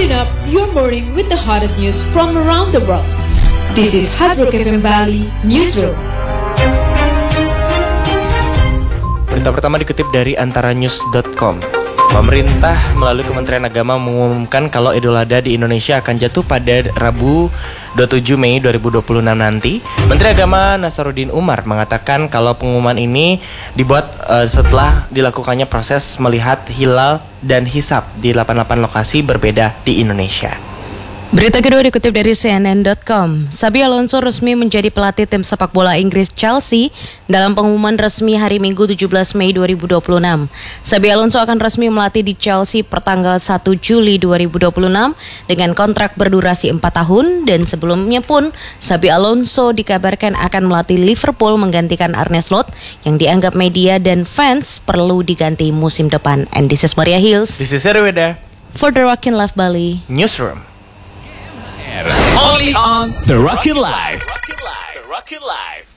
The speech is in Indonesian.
Open up your morning with the hottest news from around the world. This is Hard Rock FM Bali Newsroom. Berita pertama dikutip dari antaranews.com. Pemerintah melalui Kementerian Agama mengumumkan kalau Idul Adha di Indonesia akan jatuh pada Rabu 27 Mei 2026 nanti. Menteri Agama Nasaruddin Umar mengatakan kalau pengumuman ini dibuat setelah dilakukannya proses melihat hilal dan hisab di 88 lokasi berbeda di Indonesia. Berita kedua dikutip dari CNN.com. Xabi Alonso resmi menjadi pelatih tim sepak bola Inggris Chelsea dalam pengumuman resmi hari Minggu 17 Mei 2026. Xabi Alonso akan resmi melatih di Chelsea pertanggal 1 Juli 2026 dengan kontrak berdurasi 4 tahun dan sebelumnya pun Xabi Alonso dikabarkan akan melatih Liverpool menggantikan Arne Slot yang dianggap media dan fans perlu diganti musim depan. And this is Maria Hills. This is Erweda For the Rockin' Life Bali Newsroom. Only on The Rockin' Live. The Rockin' Live.